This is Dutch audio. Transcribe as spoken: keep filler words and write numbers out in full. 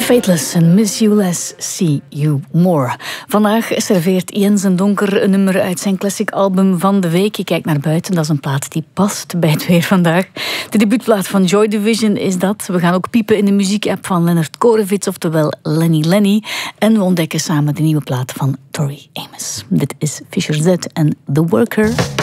Fateless en Miss You Less, See You More. Vandaag serveert Jens en Donker een nummer uit zijn classic album van de week. Je kijkt naar buiten, dat is een plaat die past bij het weer vandaag. De debuutplaat van Joy Division is dat. We gaan ook piepen in de muziekapp van Leonard Korevits, oftewel Lenny Lenny. En we ontdekken samen de nieuwe plaat van Tori Amos. Dit is Fisher Z en The Worker.